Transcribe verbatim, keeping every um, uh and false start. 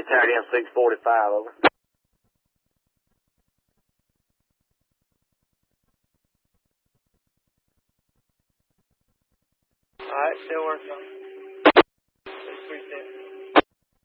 They tied in six forty-five, over. Alright, still working on it. six three six.